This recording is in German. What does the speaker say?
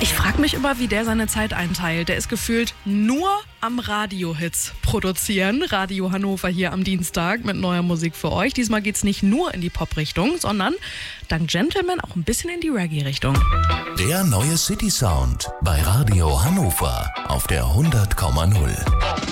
Ich frage mich immer, wie der seine Zeit einteilt. Der ist gefühlt nur am Radio-Hits produzieren. Radio Hannover hier am Dienstag mit neuer Musik für euch. Diesmal geht's nicht nur in die Pop-Richtung, sondern dank Gentleman auch ein bisschen in die Reggae-Richtung. Der neue City Sound bei Radio Hannover auf der 100,0.